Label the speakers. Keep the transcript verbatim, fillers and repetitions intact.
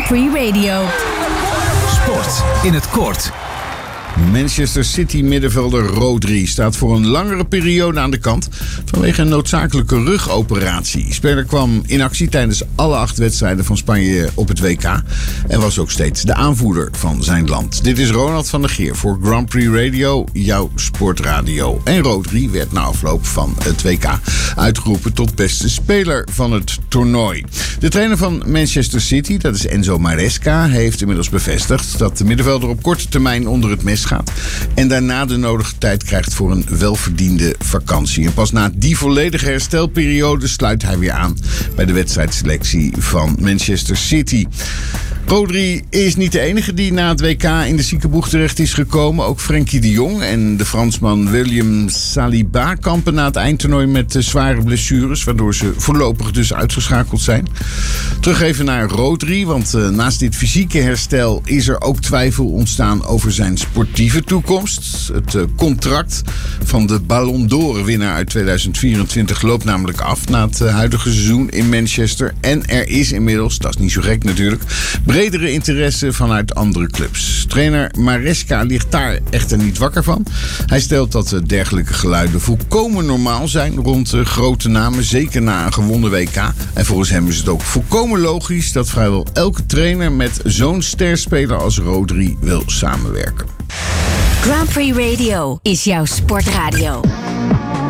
Speaker 1: Prix Radio.
Speaker 2: Sport in het kort.
Speaker 3: Manchester City middenvelder Rodri staat voor een langere periode aan de kant vanwege een noodzakelijke rugoperatie. Speler kwam in actie tijdens alle acht wedstrijden van Spanje op het W K en was ook steeds de aanvoerder van zijn land. Dit is Ronald van der Geer voor Grand Prix Radio, jouw sportradio. En Rodri werd na afloop van het W K uitgeroepen tot beste speler van het toernooi. De trainer van Manchester City, dat is Enzo Maresca, heeft inmiddels bevestigd dat de middenvelder op korte termijn onder het mes gaat en daarna de nodige tijd krijgt voor een welverdiende vakantie. En pas na die volledige herstelperiode sluit hij weer aan bij de wedstrijdselectie van Manchester City. Rodri is niet de enige die na het W K in de ziekenboeg terecht is gekomen. Ook Frenkie de Jong en de Fransman William Saliba kampen na het eindtoernooi met zware blessures, waardoor ze voorlopig dus uitgeschakeld zijn. Terug even naar Rodri, want uh, naast dit fysieke herstel is er ook twijfel ontstaan over zijn sportieve toekomst. Het uh, contract van de Ballon d'Or winnaar uit tweeduizend vierentwintig loopt namelijk af na het uh, huidige seizoen in Manchester. En er is inmiddels, dat is niet zo gek natuurlijk, bredere interesse vanuit andere clubs. Trainer Maresca ligt daar echter niet wakker van. Hij stelt dat dergelijke geluiden volkomen normaal zijn rond uh, grote namen, zeker na een gewonnen W K. En volgens hem is het ook volkomen logisch dat vrijwel elke trainer met zo'n sterspeler als Rodri wil samenwerken.
Speaker 1: Grand Prix Radio is jouw sportradio.